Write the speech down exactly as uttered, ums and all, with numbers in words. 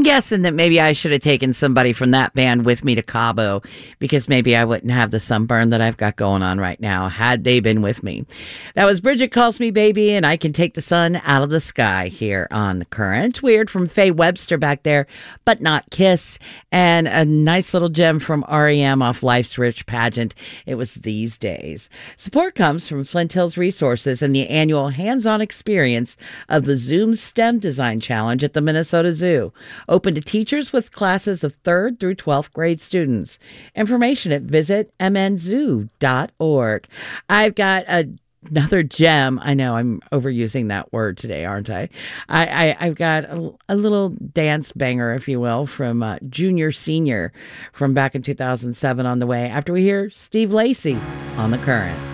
guessing that maybe I should have taken somebody from that band with me to Cabo, because maybe I wouldn't have the sunburn that I've got going on right now had they been with me. That was Bridget Calls Me Baby, and I Can Take the Sun Out of the Sky here on The Current. Weird from Faye Webster back there, But Not Kiss. And a nice little gem from R E M off Life's Rich Pageant. It was These Days. Support comes from Flint Hills Resources and the annual hands-on experience of the Zoom STEM Design Challenge at the Minnesota Zoo. Open to teachers with classes of third through twelfth grade students. Information at visit m n zoo dot org. I've got a Another gem. I know I'm overusing that word today, aren't I? I, I I've got a, a little dance banger, if you will, from uh, Junior Senior from back in two thousand seven on the way after we hear Steve Lacy on The Current.